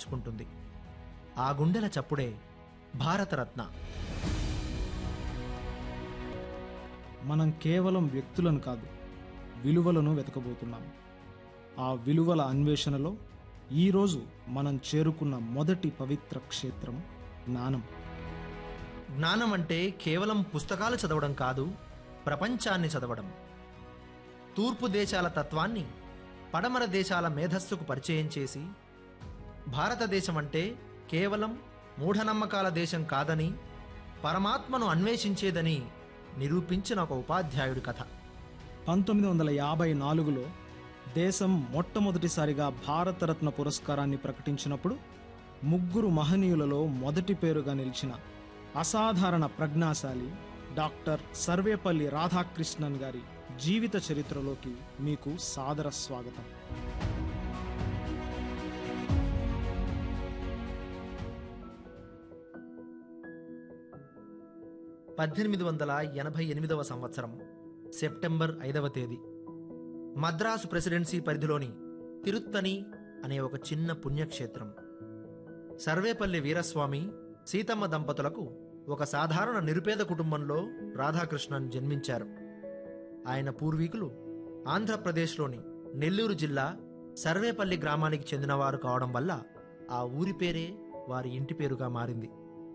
తలుచుకుంటుంది. ఆ గుండెల చప్పుడే భారతరత్న. మనం కేవలం వ్యక్తులను కాదు, విలువలను వెతకబోతున్నాం. ఆ విలువల అన్వేషణలో ఈరోజు మనం చేరుకున్న మొదటి పవిత్ర క్షేత్రం జ్ఞానం. జ్ఞానం అంటే కేవలం పుస్తకాలు చదవడం కాదు, ప్రపంచాన్ని చదవడం. తూర్పు దేశాల తత్వాన్ని పడమర దేశాల మేధస్సుకు పరిచయం చేసి, భారతదేశం అంటే కేవలం మూఢనమ్మకాల దేశం కాదని, పరమాత్మను అన్వేషించేదని నిరూపించిన ఒక ఉపాధ్యాయుడి కథ. 1954లో దేశం మొట్టమొదటిసారిగా భారతరత్న పురస్కారాన్ని ప్రకటించినప్పుడు 3 మహనీయులలో మొదటి పేరుగా నిలిచిన అసాధారణ ప్రజ్ఞాశాలి డాక్టర్ సర్వేపల్లి రాధాకృష్ణన్ గారి జీవిత చరిత్రలోకి మీకు సాదర స్వాగతం. 1888 సంవత్సరం సెప్టెంబర్ 5వ తేదీ మద్రాసు ప్రెసిడెన్సీ పరిధిలోని తిరుత్తని అనే ఒక చిన్న పుణ్యక్షేత్రం. సర్వేపల్లి వీరస్వామి సీతమ్మ దంపతులకు ఒక సాధారణ నిరుపేద కుటుంబంలో రాధాకృష్ణన్ జన్మించారు. ఆయన పూర్వీకులు ఆంధ్రప్రదేశ్లోని నెల్లూరు జిల్లా సర్వేపల్లి గ్రామానికి చెందినవారు కావడం వల్ల ఆ ఊరి పేరే వారి ఇంటి పేరుగా మారింది.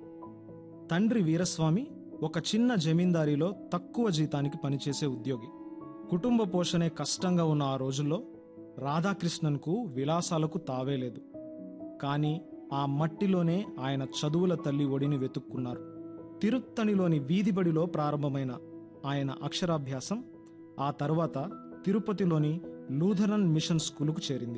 తండ్రి వీరస్వామి ఒక చిన్న జమీందారీలో తక్కువ జీతానికి పనిచేసే ఉద్యోగి. కుటుంబ పోషణే కష్టంగా ఉన్న ఆ రోజుల్లో రాధాకృష్ణన్కు విలాసాలకు తావేలేదు. కానీ ఆ మట్టిలోనే ఆయన చదువుల తల్లి ఒడిని వెతుక్కున్నారు. తిరుత్తణిలోని వీధిబడిలో ప్రారంభమైన ఆయన అక్షరాభ్యాసం ఆ తర్వాత తిరుపతిలోని లూథరన్ మిషన్ స్కూలుకు చేరింది.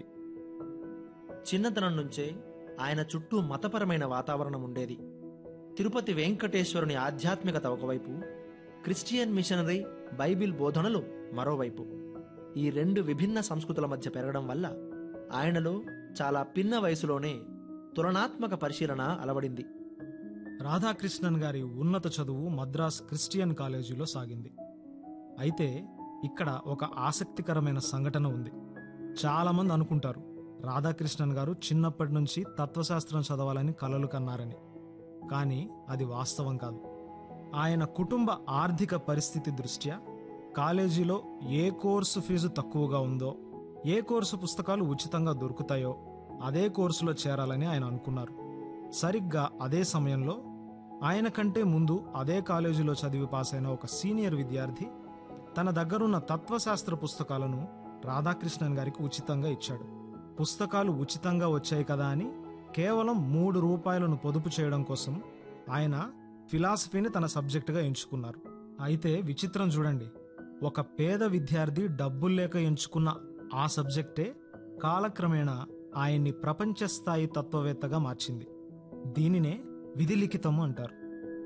చిన్నతనం నుంచే ఆయన చుట్టూ మతపరమైన వాతావరణం ఉండేది. తిరుపతి వెంకటేశ్వరుని ఆధ్యాత్మికత ఒకవైపు, క్రిస్టియన్ మిషనరీ బైబిల్ బోధనలు మరోవైపు. ఈ 2 విభిన్న సంస్కృతుల మధ్య పెరగడం వల్ల ఆయనలో చాలా పిన్న వయసులోనే తులనాత్మక పరిశీలన అలవడింది. రాధాకృష్ణన్ గారి ఉన్నత చదువు మద్రాస్ క్రిస్టియన్ కాలేజీలో సాగింది. అయితే ఇక్కడ ఒక ఆసక్తికరమైన సంఘటన ఉంది. చాలామంది అనుకుంటారు రాధాకృష్ణన్ గారు చిన్నప్పటి నుంచి తత్వశాస్త్రం చదవాలని కలలు కన్నారని. కానీ అది వాస్తవం కాదు. ఆయన కుటుంబ ఆర్థిక పరిస్థితి దృష్ట్యా కాలేజీలో ఏ కోర్సు ఫీజు తక్కువగా ఉందో, ఏ కోర్సు పుస్తకాలు ఉచితంగా దొరుకుతాయో అదే కోర్సులో చేరాలని ఆయన అనుకున్నారు. సరిగ్గా అదే సమయంలో ఆయన కంటే ముందు అదే కాలేజీలో చదివి పాస్ అయిన ఒక సీనియర్ విద్యార్థి తన దగ్గరున్న తత్వశాస్త్ర పుస్తకాలను రాధాకృష్ణన్ గారికి ఉచితంగా ఇచ్చాడు. పుస్తకాలు ఉచితంగా వచ్చాయి కదా అని కేవలం 3 రూపాయలను పొదుపు చేయడం కోసం ఆయన ఫిలాసఫీని తన సబ్జెక్టుగా ఎంచుకున్నారు. అయితే విచిత్రం చూడండి, ఒక పేద విద్యార్థి డబ్బులు లేక ఎంచుకున్న ఆ సబ్జెక్టే కాలక్రమేణా ఆయన్ని ప్రపంచ స్థాయి తత్వవేత్తగా మార్చింది. దీనినే విధిలిఖితము అంటారు.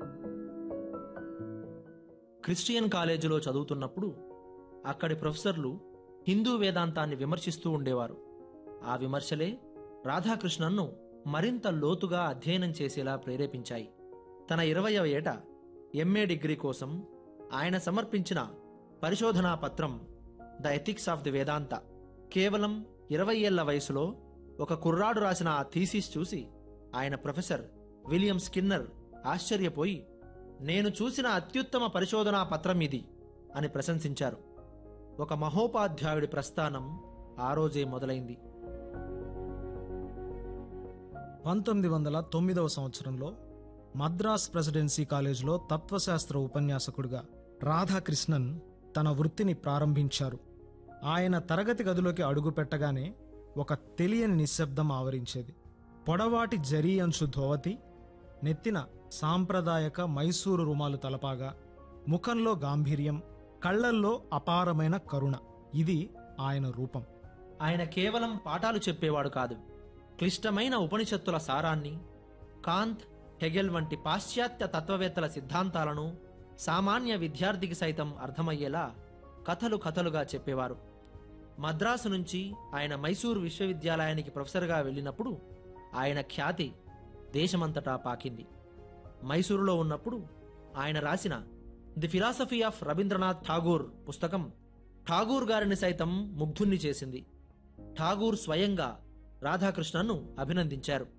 క్రిస్టియన్ కాలేజీలో చదువుతున్నప్పుడు అక్కడి ప్రొఫెసర్లు హిందూ వేదాంతాన్ని విమర్శిస్తూ ఉండేవారు. ఆ విమర్శలే రాధాకృష్ణన్ను మరింత లోతుగా అధ్యయనం చేసేలా ప్రేరేపించాయి. తన 20వ ఏట ఎంఏ డిగ్రీ కోసం ఆయన సమర్పించిన పరిశోధనా పత్రం ద ఎథిక్స్ ఆఫ్ ది వేదాంత కేవలం 20 ఏళ్ల వయసులో ఒక కుర్రాడు రాసిన ఆ థీసిస్ చూసి ఆయన ప్రొఫెసర్ విలియం స్కిన్నర్ ఆశ్చర్యపోయి, నేను చూసిన అత్యుత్తమ పరిశోధనా పత్రం ఇది అని ప్రశంసించారు. ఒక మహోపాధ్యాయుడి ప్రస్థానం ఆ రోజే మొదలైంది. 1909వ సంవత్సరంలో మద్రాస్ ప్రెసిడెన్సీ కాలేజీలో తత్వశాస్త్ర ఉపన్యాసకుడిగా రాధాకృష్ణన్ తన వృత్తిని ప్రారంభించారు. ఆయన తరగతి గదిలోకి అడుగు పెట్టగానే ఒక తెలియని నిశ్శబ్దం ఆవరించేది. పొడవాటి జరీ అంచు ధోవతి, నెత్తిన సాంప్రదాయక మైసూరు రుమాలు తలపాగా, ముఖంలో గాంభీర్యం, కళ్లల్లో అపారమైన కరుణ. ఇది ఆయన రూపం. ఆయన కేవలం పాఠాలు చెప్పేవాడు కాదు. క్లిష్టమైన ఉపనిషత్తుల సారాన్ని, కాంత్, హెగెల్ వంటి పాశ్చాత్య తత్వవేత్తల సిద్ధాంతాలను సామాన్య విద్యార్థికి సైతం అర్థమయ్యేలా కథలుగా చెప్పేవారు. మద్రాసు నుంచి ఆయన మైసూరు విశ్వవిద్యాలయానికి ప్రొఫెసర్గా వెళ్ళినప్పుడు ఆయన ఖ్యాతి దేశమంతటా పాకింది. మైసూరులో ఉన్నప్పుడు ఆయన రాసిన the philosophy of Rabindranath Tagore పుస్తకం ఠాగూర్ గారిని సైతం ముగ్ధుణ్ణి చేసింది. ఠాగూర్ స్వయంగా రాధాకృష్ణన్ను అభినందించారు.